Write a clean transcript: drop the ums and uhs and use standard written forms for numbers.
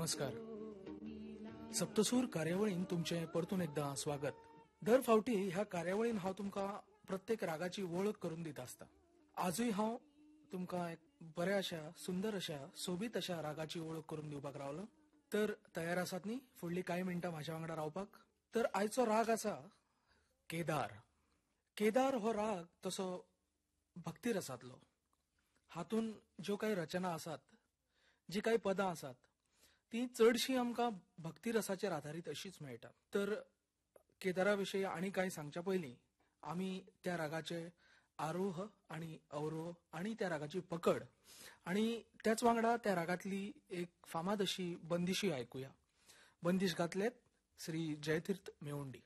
नमस्कार. सप्तसूर कार्यावळीन तुमचे परतून एकदा स्वागत. दर फावटी ह्या कार्यावळीन हांव तुमका प्रत्येक रागाची वळख करून दित असता. आजूय हांव तुमका एक बऱ्या अशा सुंदर अशा सोबीत अशा रागाची वळख करून दिवपाक रावलो. तर तयार आसात न्ही फुडली कांय मिनटां म्हाज्या वांगडा रावपाक. तर आयचो राग आसा केदार. केदार हो राग तसो भक्ती रसातलो. हातून ज्यो काही रचना आसात, जी काही पदां आसात, ती चडशी आमकां भक्ती रसाचेर आधारीत अशीच मेळटा. तर केदारा विशयी आनी कांय सांगच्या पयलीं आमी त्या रागाचे आरोह आणि अवरोह आणि त्या रागाची पकड आणि त्याच वांगडा त्या रागातली एक फामाद अशी बंदिशी आयकुया. बंदिश घातलेत श्री जयतीर्थ मेवुंडी.